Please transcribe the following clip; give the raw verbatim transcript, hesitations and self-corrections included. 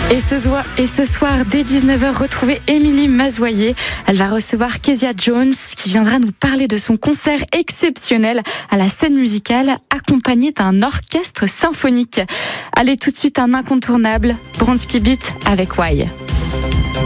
Et ce soir, et ce soir dès dix-neuf heures, retrouvez Émilie Mazoyer. Elle va recevoir Kezia Jones qui viendra nous parler de son concert exceptionnel à la scène musicale accompagné d'un orchestre symphonique. Allez, tout de suite un incontournable, Bronski Beat avec Why.